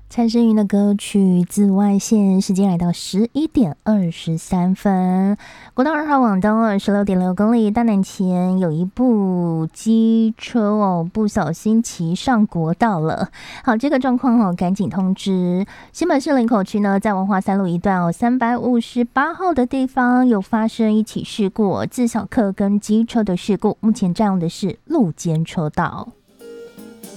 蔡诗芸的歌曲《自外线》，时间来到11:23。国道2号往东26.6公里，大南前有一部机车不小心骑上国道了。好，这个状况赶紧通知新北市林口区呢，在文华三路一段358号的地方有发生一起事故，自小客跟机车的事故，目前占用的是路肩车道。